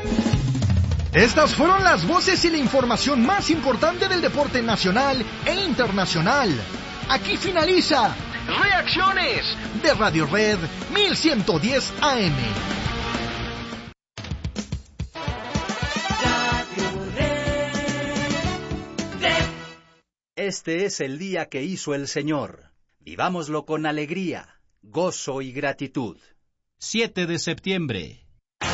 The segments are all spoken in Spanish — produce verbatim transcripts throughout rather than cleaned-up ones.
Estas fueron las voces y la información más importante del deporte nacional e internacional. Aquí finaliza Reacciones de Radio Red mil ciento diez A M. Este es el día que hizo el Señor. Vivámoslo con alegría, gozo y gratitud. siete de septiembre.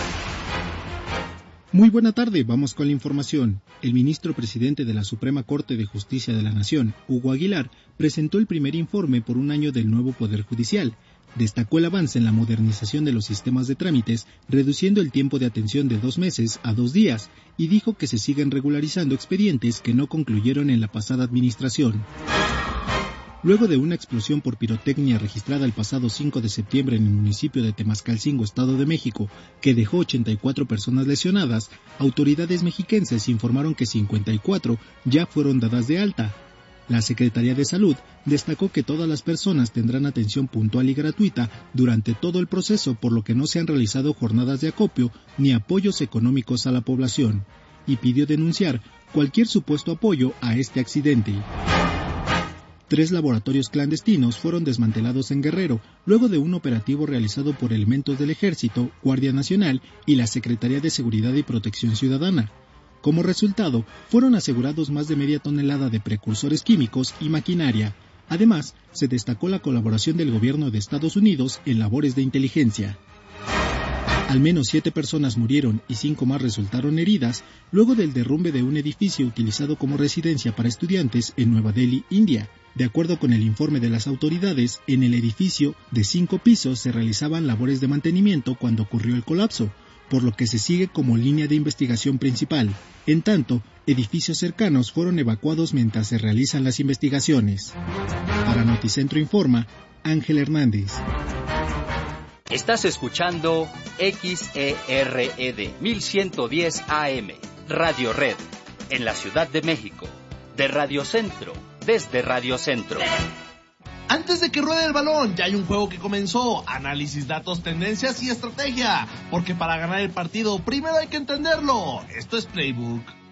Muy buena tarde, vamos con la información. El ministro presidente de la Suprema Corte de Justicia de la Nación, Hugo Aguilar, presentó el primer informe por un año del nuevo Poder Judicial. Destacó el avance en la modernización de los sistemas de trámites, reduciendo el tiempo de atención de dos meses a dos días, y dijo que se siguen regularizando expedientes que no concluyeron en la pasada administración. Luego de una explosión por pirotecnia registrada el pasado cinco de septiembre en el municipio de Temascalcingo, Estado de México, que dejó ochenta y cuatro personas lesionadas, autoridades mexiquenses informaron que cincuenta y cuatro ya fueron dadas de alta. La Secretaría de Salud destacó que todas las personas tendrán atención puntual y gratuita durante todo el proceso, por lo que no se han realizado jornadas de acopio ni apoyos económicos a la población, y pidió denunciar cualquier supuesto apoyo a este accidente. Tres laboratorios clandestinos fueron desmantelados en Guerrero, luego de un operativo realizado por elementos del Ejército, Guardia Nacional y la Secretaría de Seguridad y Protección Ciudadana. Como resultado, fueron asegurados más de media tonelada de precursores químicos y maquinaria. Además, se destacó la colaboración del gobierno de Estados Unidos en labores de inteligencia. Al menos siete personas murieron y cinco más resultaron heridas luego del derrumbe de un edificio utilizado como residencia para estudiantes en Nueva Delhi, India. De acuerdo con el informe de las autoridades, en el edificio de cinco pisos se realizaban labores de mantenimiento cuando ocurrió el colapso, por lo que se sigue como línea de investigación principal. En tanto, edificios cercanos fueron evacuados mientras se realizan las investigaciones. Para Noticentro Informa, Ángel Hernández. Estás escuchando X E R E D mil ciento diez A M, Radio Red, en la Ciudad de México, de Radio Centro, desde Radio Centro. Antes de que ruede el balón, ya hay un juego que comenzó. Análisis, datos, tendencias y estrategia. Porque para ganar el partido, primero hay que entenderlo. Esto es Playbook.